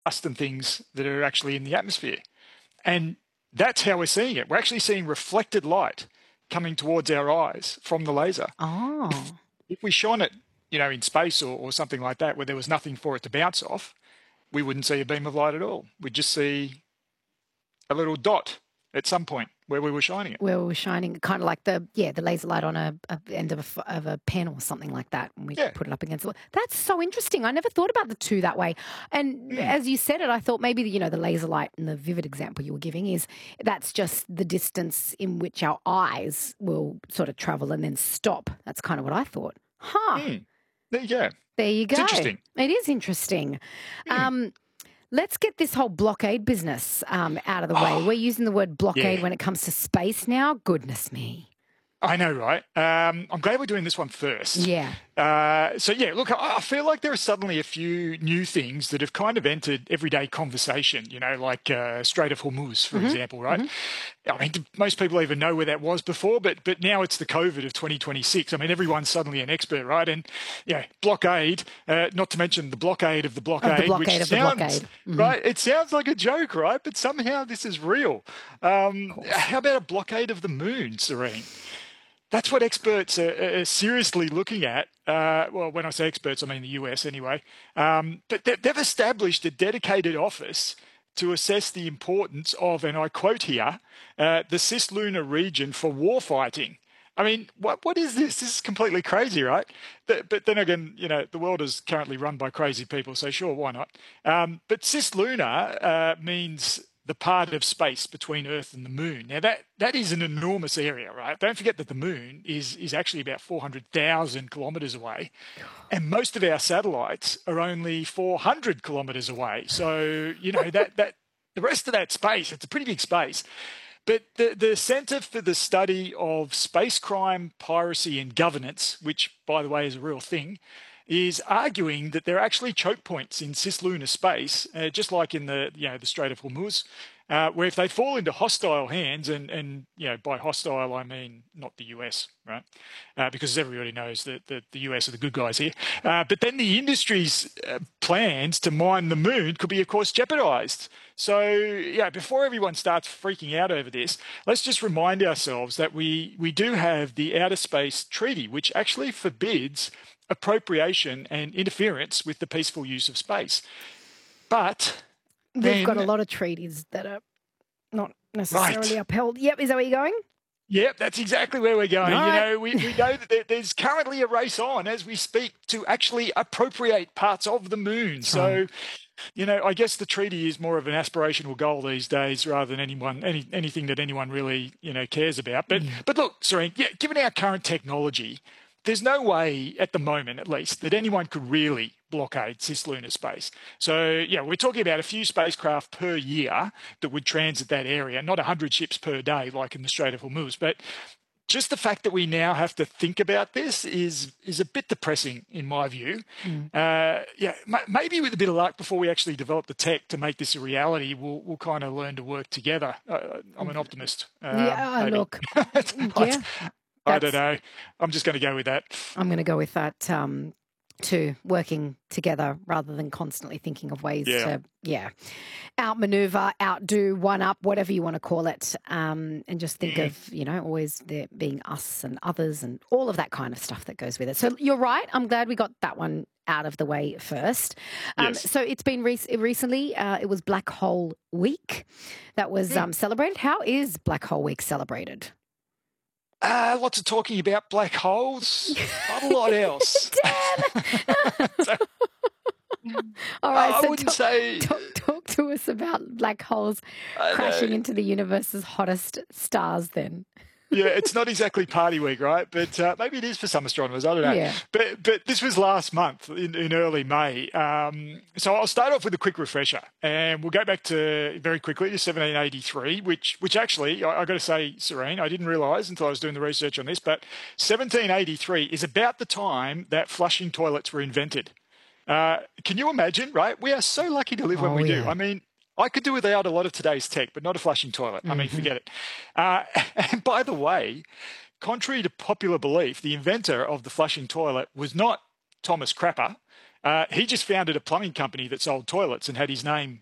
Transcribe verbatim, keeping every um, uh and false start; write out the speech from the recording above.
dust and things that are actually in the atmosphere. And that's how we're seeing it. We're actually seeing reflected light coming towards our eyes from the laser. Oh. If we shone it, you know, in space or, or something like that, where there was nothing for it to bounce off, we wouldn't see a beam of light at all. We'd just see a little dot at some point where we were shining it. Where we were shining, kind of like the, yeah, the laser light on a, a end of a, f- of a pen or something like that. And we Yeah. put it up against the wall. That's so interesting. I never thought about the two that way. And as you said it, I thought maybe, you know, the laser light and the vivid example you were giving is that's just the distance in which our eyes will sort of travel and then stop. That's kind of what I thought. Huh. Mm. There you go. There you go. It's interesting. It is interesting. Mm. Um, let's get this whole blockade business um, out of the way. Oh, We're using the word blockade yeah. when it comes to space now. Goodness me. I know, right? Um, I'm glad we're doing this one first. Yeah. Uh, so, yeah, look, I, I feel like there are suddenly a few new things that have kind of entered everyday conversation, you know, like uh, Strait of Hormuz, for Mm-hmm. example, right? Mm-hmm. I mean, do most people even know where that was before, but but now it's the COVID of twenty twenty-six. I mean, everyone's suddenly an expert, right? And, yeah, blockade, uh, not to mention the blockade of the blockade, Of the blockade which of the sounds, blockade. Mm-hmm. right? It sounds like a joke, right? But somehow this is real. Um, how about a blockade of the moon, Serene? That's what experts are, are seriously looking at. Uh, well, when I say experts, I mean the U S anyway. Um, but they, they've established a dedicated office to assess the importance of, and I quote here, uh, the cislunar region for warfighting. I mean, what what is this? This is completely crazy, right? But, but then again, you know, the world is currently run by crazy people, so sure, why not? Um, but cislunar uh, means the part of space between Earth and the Moon. Now, that, that is an enormous area, right? Don't forget that the Moon is, is actually about four hundred thousand kilometres away, and most of our satellites are only four hundred kilometres away. So, you know, that, that the rest of that space, it's a pretty big space. But the, the Centre for the Study of Space Crime, Piracy and Governance, which, by the way, is a real thing, is arguing that there are actually choke points in cislunar space, uh, just like in the you know the Strait of Hormuz, uh, where if they fall into hostile hands, and and you know by hostile I mean not the U S, right? Uh, because everybody knows that, that the U S are the good guys here. Uh, but then the industry's uh, plans to mine the moon could be, of course, jeopardised. So yeah, before everyone starts freaking out over this, let's just remind ourselves that we we do have the Outer Space Treaty, which actually forbids appropriation and interference with the peaceful use of space. But We've then, got a lot of treaties that are not necessarily Right. upheld. Yep, is that where you're going? Yep, that's exactly where we're going. All You right. know, we, we know that there, there's currently a race on as we speak to actually appropriate parts of the moon. So, right. you know, I guess the treaty is more of an aspirational goal these days rather than anyone any anything that anyone really, you know, cares about. But Yeah. but look, Serene, yeah, given our current technology, there's no way, at the moment at least, that anyone could really blockade cislunar space. So, yeah, we're talking about a few spacecraft per year that would transit that area, not one hundred ships per day like in the Strait of Hormuz. But just the fact that we now have to think about this is is a bit depressing, in my view. Mm. Uh, yeah, m- maybe with a bit of luck, before we actually develop the tech to make this a reality, we'll we'll kind of learn to work together. Uh, I'm an optimist. Um, Yeah, maybe. look, But yeah, I don't that's- know. I'm just going to go with that. I'm going to go with that um, too, working together rather than constantly thinking of ways Yeah. to, yeah, outmaneuver, outdo, one up, whatever you want to call it, um, and just think Mm. of, you know, always there being us and others and all of that kind of stuff that goes with it. So you're right. I'm glad we got that one out of the way first. Um, Yes. So it's been re- recently, uh, it was Black Hole Week that was um, celebrated. How is Black Hole Week celebrated? Uh, lots of talking about black holes, not a lot else. So, All right, I so wouldn't talk, say. talk, talk to us about black holes I crashing know. into the universe's hottest stars then. Yeah, it's not exactly party week, right? But uh, maybe it is for some astronomers. I don't know. Yeah. But but this was last month in, in early May. Um, so I'll start off with a quick refresher, and we'll go back to very quickly to seventeen eighty-three, which which actually I, I got to say, Serene, I didn't realise until I was doing the research on this, but seventeen eighty-three is about the time that flushing toilets were invented. Uh, can you imagine? Right, we are so lucky to live when Oh, we do. yeah. I mean. I could do without a lot of today's tech, but not a flushing toilet. I mean, Mm-hmm. forget it. Uh, and by the way, contrary to popular belief, the inventor of the flushing toilet was not Thomas Crapper. Uh, he just founded a plumbing company that sold toilets and had his name